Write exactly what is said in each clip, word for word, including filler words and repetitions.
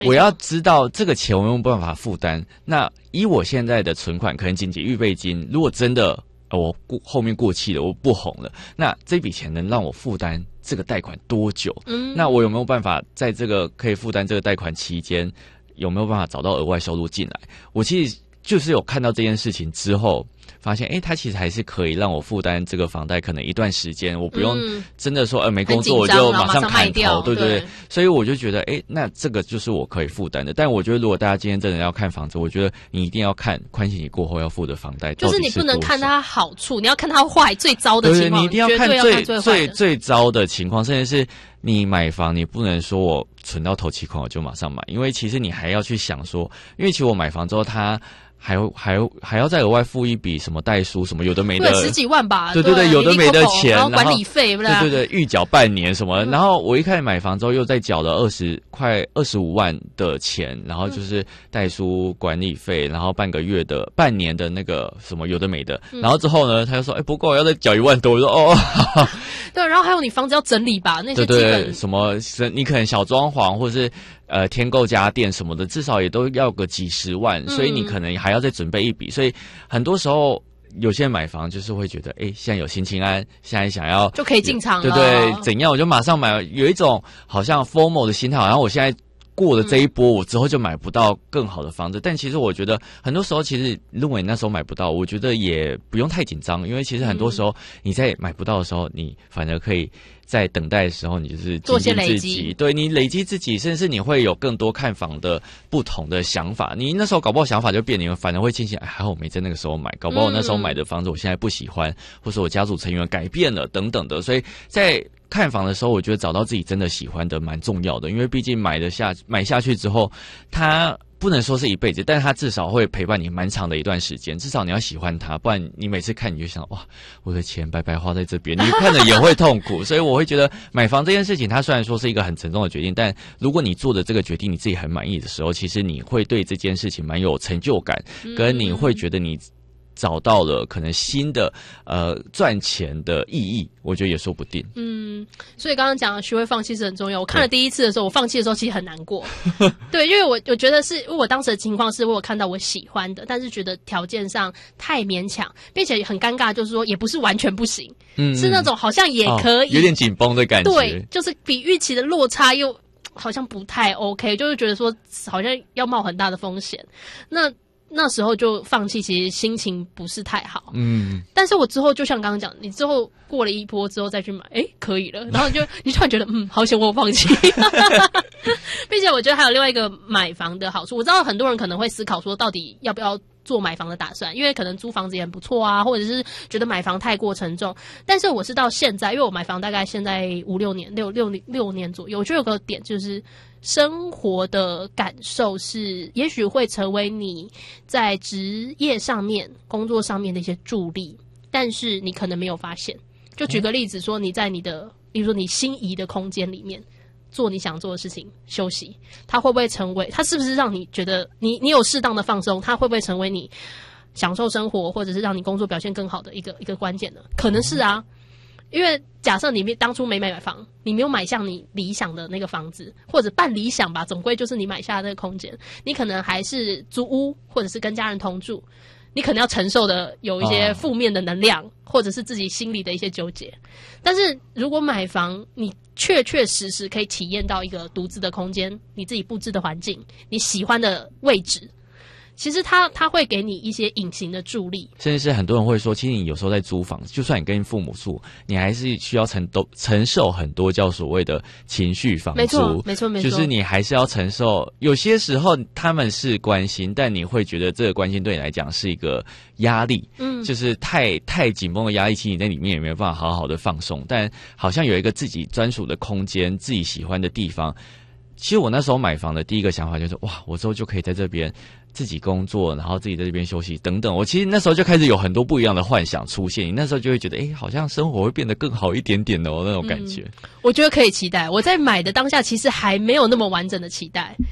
我要知道这个钱我有没有办法负担。那以我现在的存款，可能紧急预备金，如果真的呃我过后面过期了，我不红了，那这笔钱能让我负担这个贷款多久？嗯，那我有没有办法在这个可以负担这个贷款期间，有没有办法找到额外收入进来？我其实就是有看到这件事情之后，发现，哎，它其实还是可以让我负担这个房贷，可能一段时间，我不用真的说，呃，没工作我就马上砍头，对对对。所以我就觉得，哎，那这个就是我可以负担的。但我觉得，如果大家今天真的要看房子，我觉得你一定要看宽限期过后要付的房贷， 就是你不能看它好处，你要看它坏最糟的情况， 对，你一定要看最最最最糟的情况，甚至是你买房，你不能说我存到头期款我就马上买，因为其实你还要去想说，因为其实我买房之后，它还还还要再额外付一笔什么代书什么有的没的， 对，十几万吧， 对对对，有的没的钱， 然后管理费， 对对对，预缴半年什么，然后我一开始买房之后又再缴了二十快二十五万的钱，然后就是代书管理费，然后半个月的半年的那个什么有的没的，然后之后呢，他就说，哎，不够，要再缴一万多，我说哦， 对，然后还有你房子要整理吧，那些基本对对什么，你可能小装潢或者是。呃，添购家电什么的，至少也都要个几十万，所以你可能还要再准备一笔。所以很多时候，有些人买房就是会觉得，哎，现在有新青安，现在想要就可以进场了， 对对，怎样我就马上买，有一种好像 F O M O 的心态，好像我现在过了这一波，我之后就买不到更好的房子。但其实我觉得，很多时候其实认为你那时候买不到，我觉得也不用太紧张，因为其实很多时候你在买不到的时候，你反而可以。在等待的时候，你就是做些累积， 对你累积自己，甚至是你会有更多看房的不同的想法。你那时候搞不好想法就变，你反而会庆幸，哎，还好我没在那个时候买，搞不好我那时候买的房子我现在不喜欢，或者我家族成员改变了等等的。所以在看房的时候，我觉得找到自己真的喜欢的蛮重要的，因为毕竟买的下买下去之后，它。不能说是一辈子，但是它至少会陪伴你蛮长的一段时间。至少你要喜欢它，不然你每次看你就想，哇，我的钱白白花在这边，你看了也会痛苦。所以我会觉得买房这件事情，它虽然说是一个很沉重的决定，但如果你做的这个决定你自己很满意的时候，其实你会对这件事情蛮有成就感，跟你会觉得你找到了可能新的呃赚钱的意义，我觉得也说不定。 嗯，所以刚刚讲学会放弃是很重要。我看了第一次的时候，我放弃的时候其实很难过。对，因为我我觉得是因为我当时的情况是我有看到我喜欢的，但是觉得条件上太勉强，并且很尴尬，就是说也不是完全不行，嗯，是那种好像也可以， 哦、有点紧绷的感觉。 对，就是比预期的落差又好像不太 OK， 就是觉得说好像要冒很大的风险。那那时候就放弃，其实心情不是太好。嗯，但是我之后就像刚刚讲，你之后过了一波之后再去买，哎，可以了，然后你就你突然觉得，嗯，好险我有放弃。并且我觉得还有另外一个买房的好处，我知道很多人可能会思考说，到底要不要做买房的打算，因为可能租房子也很不错啊，或者是觉得买房太过沉重。但是我是到现在，因为我买房大概现在五六年，六六六年左右，我觉得有个点就是。生活的感受是，也许会成为你在职业上面、工作上面的一些助力，但是你可能没有发现。就举个例子说，你在你的，比如说你心仪的空间里面做你想做的事情，休息，它会不会成为？它是不是让你觉得你你有适当的放松？它会不会成为你享受生活，或者是让你工作表现更好的一个一个关键呢？可能是啊。因为假设你当初没买房，你没有买向你理想的那个房子，或者半理想吧，总归就是你买下的那个空间，你可能还是租屋，或者是跟家人同住，你可能要承受的有一些负面的能量，哦、或者是自己心里的一些纠结。但是如果买房，你确确实实可以体验到一个独自的空间，你自己布置的环境，你喜欢的位置。其实它它会给你一些隐形的助力， 甚至是很多人会说，其实你有时候在租房，就算你跟父母住，你还是需要承都承受很多叫所谓的情绪房租， 没错，没错，没错， 就是你还是要承受。有些时候他们是关心，但你会觉得这个关心对你来讲是一个压力，嗯，就是太太紧绷的压力，其实你在里面也没有办法好好的放松。但好像有一个自己专属的空间，自己喜欢的地方。其实我那时候买房的第一个想法就是，哇，我之后就可以在这边自己工作，然后自己在这边休息等等。我其实那时候就开始有很多不一样的幻想出现，你那时候就会觉得，哎，好像生活会变得更好一点点哦，那种感觉。 嗯，我觉得可以期待。我在买的当下，其实还没有那么完整的期待。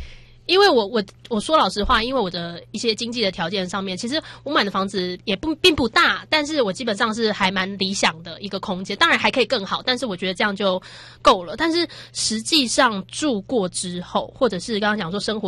因为我我我说老实话，因为我的一些经济的条件上面，其实我买的房子也不并不大，但是我基本上是还蛮理想的一个空间，当然还可以更好，但是我觉得这样就够了。但是实际上住过之后，或者是刚刚讲说生活